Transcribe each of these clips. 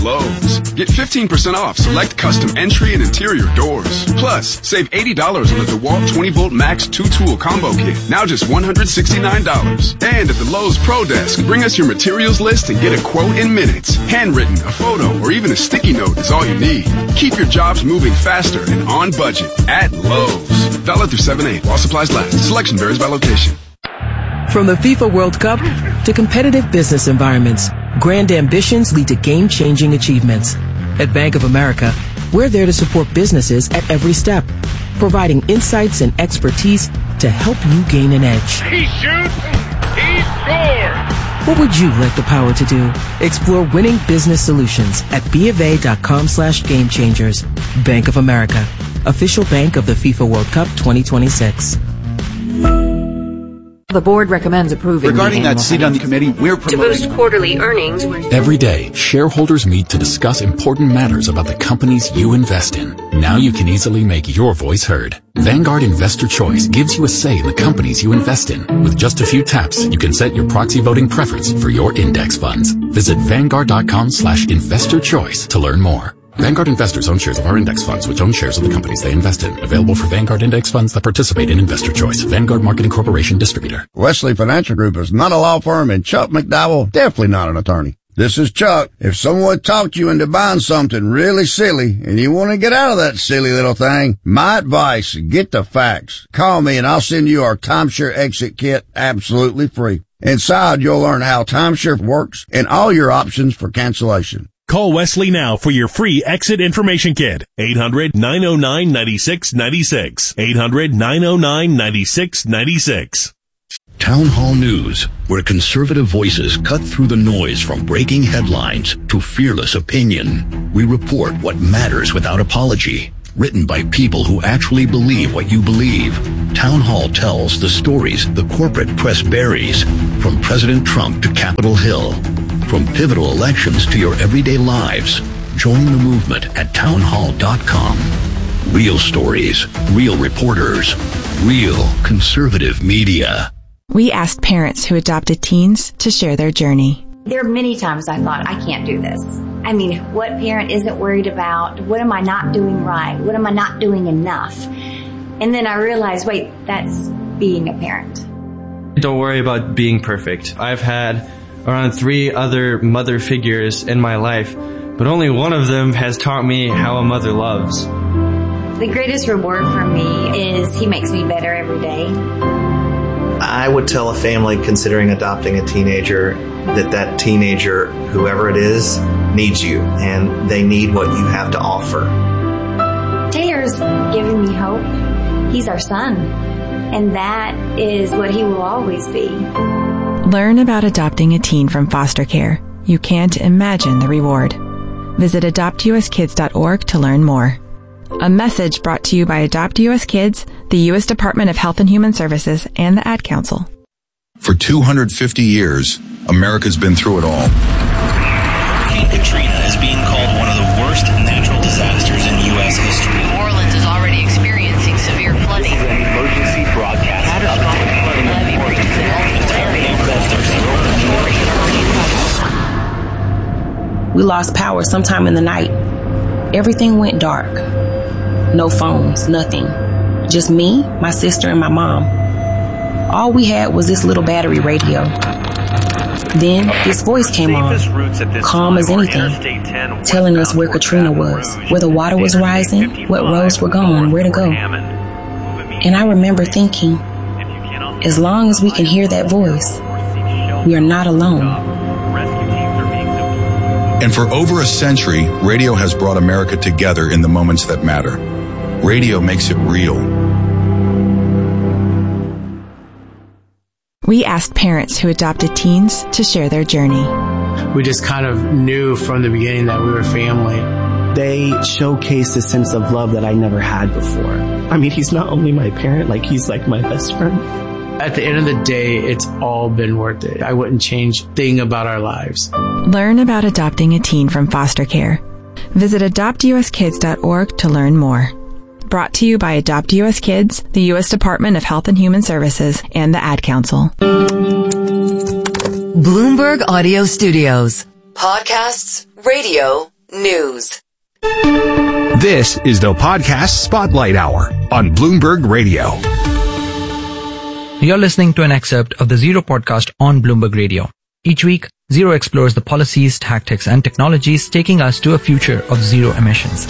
Lowe's. Get 15% off select custom entry and interior doors. Plus, save $80 on the DeWalt 20-volt Max 2-tool combo kit. Now just $169. And at the Lowe's Pro Desk, bring us your materials list and get a quote in minutes. Handwritten, a photo, or even a sticky note is all you need. Keep your jobs moving faster and on budget at Lowe's. Valid through 7/8 while supplies last. Selection varies by location. From the FIFA World Cup to competitive business environments, grand ambitions lead to game-changing achievements. At Bank of America, we're there to support businesses at every step, providing insights and expertise to help you gain an edge. He shoots, he scores! What would you like the power to do? Explore winning business solutions at BofA.com/gamechangers. Bank of America, official bank of the FIFA World Cup 2026. The board recommends approving. Regarding that seat on the committee, we're promoting to boost quarterly earnings. Every day, shareholders meet to discuss important matters about the companies you invest in. Now you can easily make your voice heard. Vanguard Investor Choice gives you a say in the companies you invest in. With just a few taps, you can set your proxy voting preference for your index funds. Visit Vanguard.com/investorchoice to learn more. Vanguard investors own shares of our index funds, which own shares of the companies they invest in. Available for Vanguard index funds that participate in Investor Choice. Vanguard Marketing Corporation Distributor. Wesley Financial Group is not a law firm, and Chuck McDowell definitely not an attorney. This is Chuck. If someone talked you into buying something really silly and you want to get out of that silly little thing, my advice, get the facts. Call me and I'll send you our timeshare exit kit absolutely free. Inside, you'll learn how timeshare works and all your options for cancellation. Call Wesley now for your free exit information kit. 800-909-9696. 800-909-9696. Town Hall News, where conservative voices cut through the noise from breaking headlines to fearless opinion. We report what matters without apology. Written by people who actually believe what you believe. Town Hall tells the stories the corporate press buries, from President Trump to Capitol Hill. From pivotal elections to your everyday lives. Join the movement at townhall.com. Real stories, real reporters, real conservative media. We asked parents who adopted teens to share their journey. There are many times I thought, I can't do this. I mean, what parent isn't worried about? What am I not doing right? What am I not doing enough? And then I realized, wait, that's being a parent. Don't worry about being perfect. I've had around 3 other mother figures in my life, but only one of them has taught me how a mother loves. The greatest reward for me is he makes me better every day. I would tell a family considering adopting a teenager that teenager, whoever it is, needs you, and they need what you have to offer. Taylor's giving me hope. He's our son, and that is what he will always be. Learn about adopting a teen from foster care. You can't imagine the reward. Visit adoptuskids.org to learn more. A message brought to you by Adopt U.S. Kids, the U.S. Department of Health and Human Services, and the Ad Council. For 250 years, America's been through it all. Hurricane Katrina is being called one of the worst natural disasters in U.S. history. New Orleans is already experiencing severe flooding. This is an emergency broadcast. We lost power sometime in the night. Everything went dark. No phones, nothing. Just me, my sister, and my mom. All we had was this little battery radio. Then this voice came on, calm as anything, telling us where Katrina was, where the water was rising, what roads were gone, where to go. And I remember thinking, as long as we can hear that voice, we are not alone. And for over a century, radio has brought America together in the moments that matter. Radio makes it real. We asked parents who adopted teens to share their journey. We just kind of knew from the beginning that we were family. They showcased a sense of love that I never had before. I mean, he's not only my parent, he's like my best friend. At the end of the day, it's all been worth it. I wouldn't change a thing about our lives. Learn about adopting a teen from foster care. Visit adoptuskids.org to learn more. Brought to you by Adopt U.S. Kids, the U.S. Department of Health and Human Services, and the Ad Council. Bloomberg Audio Studios. Podcasts, radio, news. This is the Podcast Spotlight Hour on Bloomberg Radio. You're listening to an excerpt of the Zero podcast on Bloomberg Radio. Each week, Zero explores the policies, tactics, and technologies taking us to a future of zero emissions.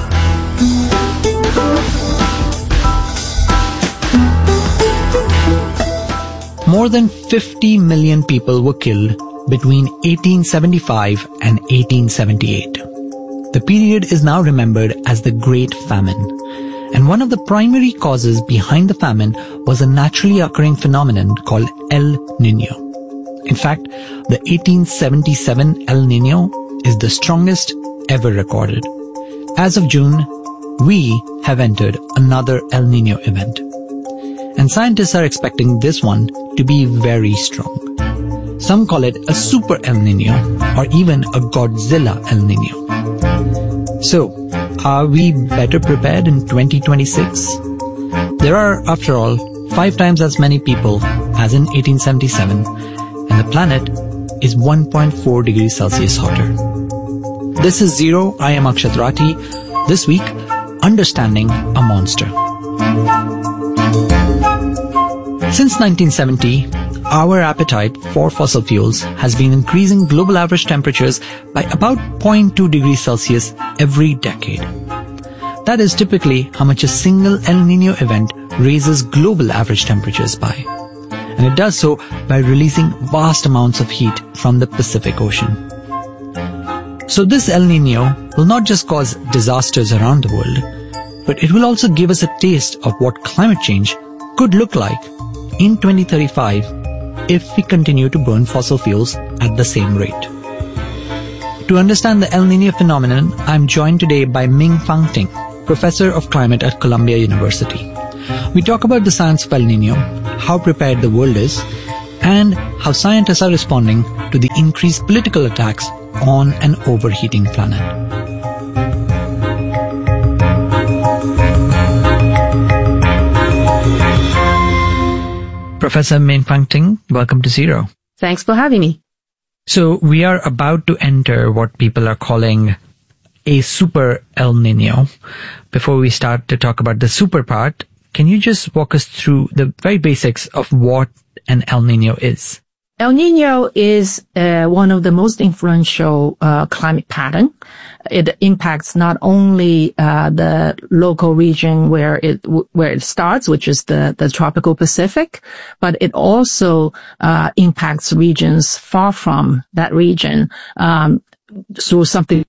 More than 50 million people were killed between 1875 and 1878. The period is now remembered as the Great Famine, and one of the primary causes behind the famine was a naturally occurring phenomenon called El Niño. In fact, the 1877 El Niño is the strongest ever recorded. As of June, we have entered another El Niño event, and scientists are expecting this one to be very strong. Some call it a super El Niño or even a Godzilla El Niño. So, are we better prepared in 2026? There are, after all, 5 times as many people as in 1877, and the planet is 1.4 degrees Celsius hotter. This is Zero. I am Akshat Rathi. This week, understanding a monster. Since 1970, our appetite for fossil fuels has been increasing global average temperatures by about 0.2 degrees Celsius every decade. That is typically how much a single El Niño event raises global average temperatures by. And it does so by releasing vast amounts of heat from the Pacific Ocean. So this El Niño will not just cause disasters around the world, but it will also give us a taste of what climate change could look like in 2035 if we continue to burn fossil fuels at the same rate. To understand the El Niño phenomenon, I'm joined today by Ming-Fang Ting, Professor of Climate at Columbia University. We talk about the science of El Niño, how prepared the world is, and how scientists are responding to the increased political attacks on an overheating planet. Professor Ming-Fang Ting, welcome to Zero. Thanks for having me. So we are about to enter what people are calling a super El Niño. Before we start to talk about the super part, can you just walk us through the very basics of what an El Niño is? El Niño is one of the most influential climate pattern. It impacts not only the local region where it starts, which is the tropical Pacific, but it also impacts regions far from that region through something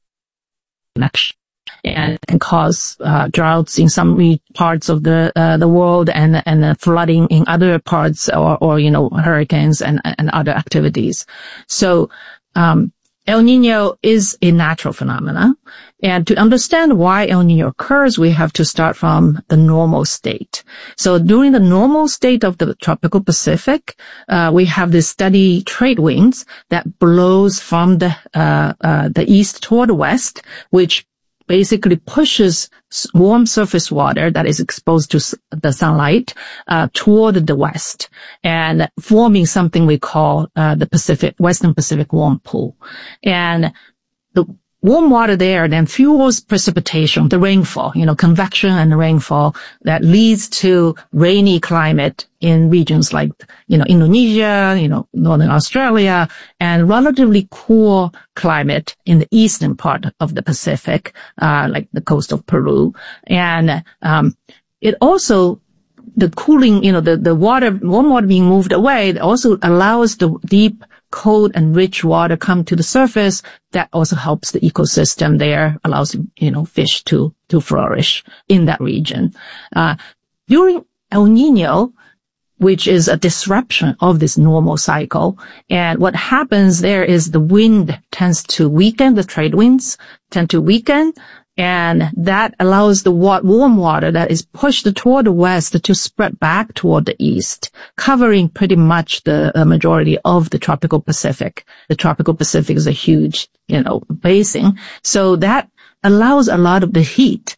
and can cause droughts in some parts of the world and flooding in other parts or hurricanes and other activities. So El Niño is a natural phenomenon, and to understand why El Niño occurs, we have to start from the normal state. So during the normal state of the tropical Pacific, we have this steady trade winds that blows from the east toward the west, which basically pushes warm surface water that is exposed to the sunlight toward the west and forming something we call the Western Pacific warm pool. And the warm water there then fuels precipitation, the rainfall, convection and rainfall that leads to rainy climate in regions like, Indonesia, northern Australia, and relatively cool climate in the eastern part of the Pacific, like the coast of Peru. And it also, the cooling, the warm water being moved away, it also allows the deep, cold and rich water come to the surface. That also helps the ecosystem there, allows, fish to flourish in that region. During El Niño, which is a disruption of this normal cycle, and what happens there is the wind tends to weaken, the trade winds tend to weaken, and that allows the warm water that is pushed toward the west to spread back toward the east, covering pretty much the majority of the tropical Pacific. The tropical Pacific is a huge, basin. So that allows a lot of the heat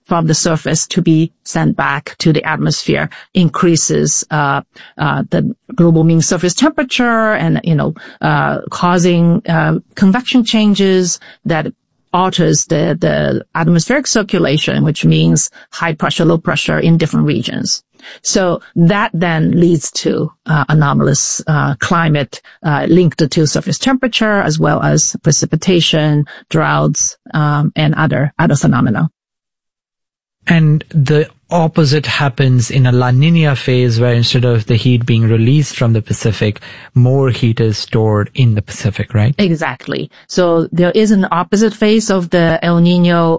from the surface to be sent back to the atmosphere increases the global mean surface temperature and, causing convection changes that alters the atmospheric circulation, which means high pressure, low pressure in different regions. So that then leads to anomalous climate linked to surface temperature as well as precipitation, droughts, and other phenomena. And the opposite happens in a La Nina phase, where instead of the heat being released from the Pacific, more heat is stored in the Pacific, right? Exactly. So there is an opposite phase of the El Nino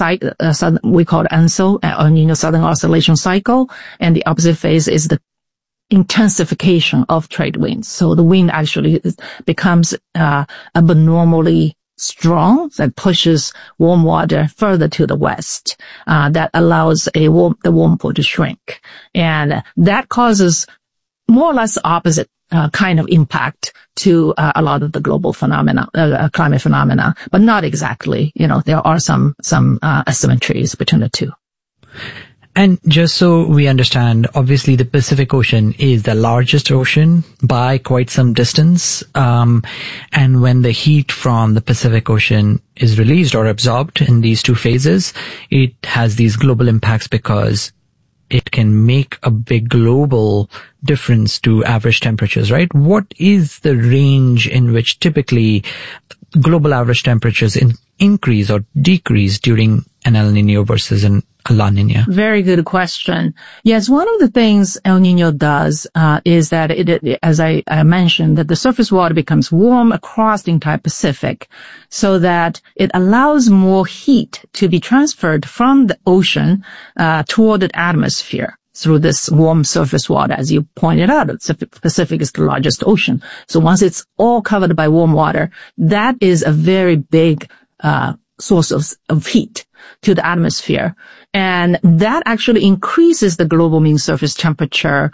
we call it ENSO, El Nino Southern Oscillation Cycle, and the opposite phase is the intensification of trade winds. So the wind actually becomes abnormally strong, that pushes warm water further to the west, that allows the warm pool to shrink. And that causes more or less opposite kind of impact to a lot of the global phenomena, climate phenomena, but not exactly. There are some asymmetries between the two. And just so we understand, obviously the Pacific Ocean is the largest ocean by quite some distance. And when the heat from the Pacific Ocean is released or absorbed in these two phases, it has these global impacts because it can make a big global difference to average temperatures, right? What is the range in which typically global average temperatures increase or decrease during an El Nino versus an La Nina? Very good question. Yes, one of the things El Nino does is that it, as I mentioned, that the surface water becomes warm across the entire Pacific, so that it allows more heat to be transferred from the ocean toward the atmosphere through this warm surface water. As you pointed out, the Pacific is the largest ocean. So once it's all covered by warm water, that is a very big source of heat to the atmosphere. And that actually increases the global mean surface temperature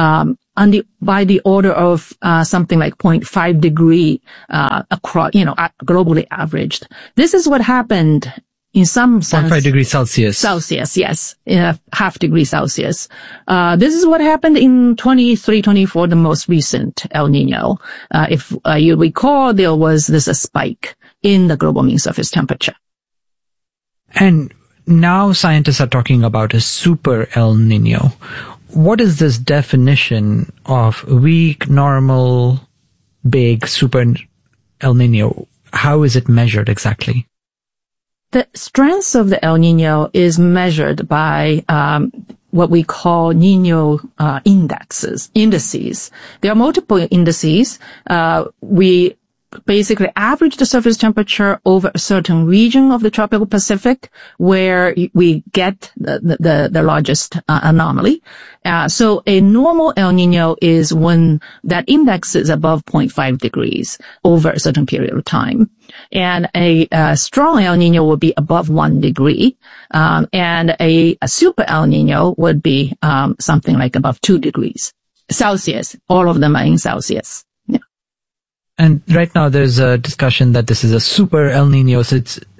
by the order of something like 0.5 degree across, globally averaged. This is what happened in some sense. 0.5 degrees Celsius. Celsius, yes. Half degree Celsius. This is what happened in 23-24, the most recent El Nino. If you recall, there was this spike in the global mean surface temperature. And now scientists are talking about a super El Nino. What is this definition of weak, normal, big, super El Nino? How is it measured exactly? The strength of the El Nino is measured by what we call Nino indices. There are multiple indices. We basically average the surface temperature over a certain region of the tropical Pacific where we get the largest anomaly. So a normal El Nino is when that index is above 0.5 degrees over a certain period of time. And a strong El Nino would be above 1 degree. And a super El Nino would be something like above 2 degrees Celsius. All of them are in Celsius. And right now there's a discussion that this is a super El Nino. So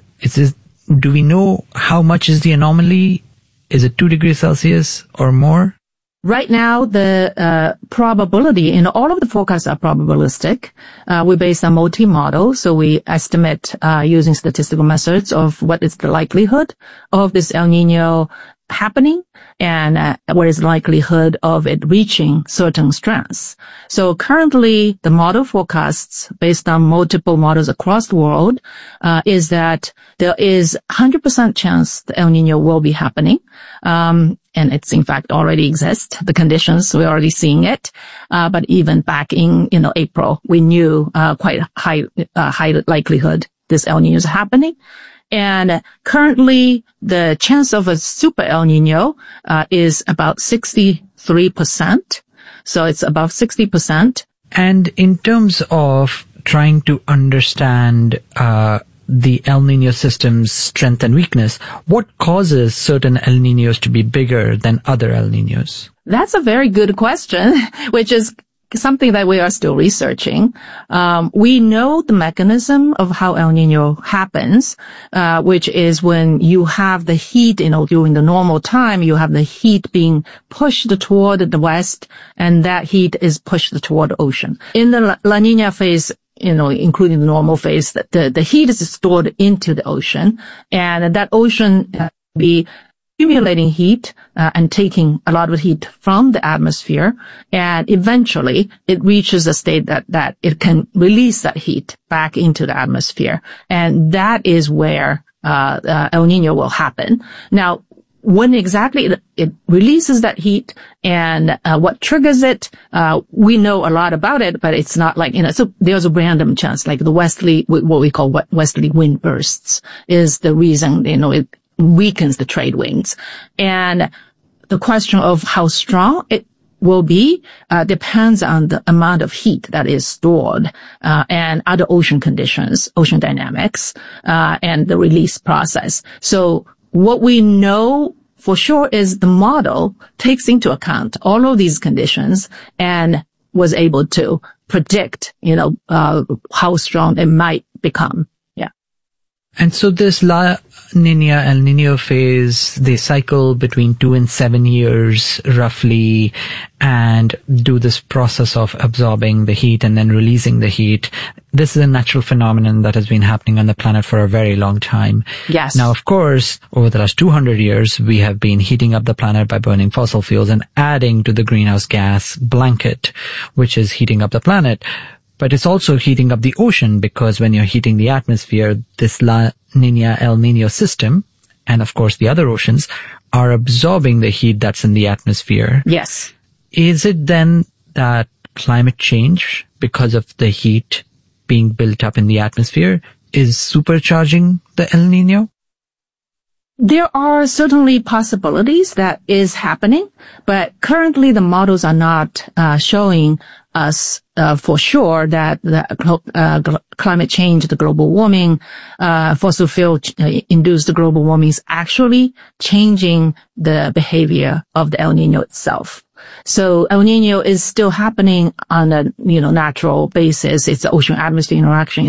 do we know how much is the anomaly? Is it 2 degrees Celsius or more? Right now, the probability in all of the forecasts are probabilistic. We base on multi-model, so we estimate using statistical methods of what is the likelihood of this El Nino happening and what is the likelihood of it reaching certain strengths. So currently, the model forecasts based on multiple models across the world is that there is 100% chance the El Nino will be happening. And it's in fact already exists. The conditions, we're already seeing it. But even back in, April, we knew, quite high likelihood this El Nino is happening. And currently the chance of a super El Nino, is about 63%. So it's above 60%. And in terms of trying to understand, the El Nino system's strength and weakness, what causes certain El Ninos to be bigger than other El Ninos? That's a very good question, which is something that we are still researching. We know the mechanism of how El Nino happens, which is when you have the heat, during the normal time, you have the heat being pushed toward the west, and that heat is pushed toward the ocean. In the La Nina phase, including the normal phase, the heat is stored into the ocean, and that ocean be accumulating heat and taking a lot of heat from the atmosphere, and eventually it reaches a state that it can release that heat back into the atmosphere, and that is where El Nino will happen. Now, when exactly it releases that heat and what triggers it, we know a lot about it, but it's not like, so there's a random chance, like the what we call westerly wind bursts is the reason, it weakens the trade winds. And the question of how strong it will be depends on the amount of heat that is stored and other ocean conditions, ocean dynamics, and the release process. So what we know for sure is the model takes into account all of these conditions and was able to predict, how strong it might become. And so this La Nina, El Nino phase, they cycle between 2 and 7 years roughly and do this process of absorbing the heat and then releasing the heat. This is a natural phenomenon that has been happening on the planet for a very long time. Yes. Now, of course, over the last 200 years, we have been heating up the planet by burning fossil fuels and adding to the greenhouse gas blanket, which is heating up the planet. But it's also heating up the ocean, because when you're heating the atmosphere, this La Nina, El Nino system, and of course the other oceans, are absorbing the heat that's in the atmosphere. Yes. Is it then that climate change, because of the heat being built up in the atmosphere, is supercharging the El Nino? There are certainly possibilities that is happening, but currently the models are not showing us for sure that the climate change, the global warming, fossil fuel induced global warming is actually changing the behavior of the El Nino itself. So El Nino is still happening on a natural basis. It's the ocean atmosphere interaction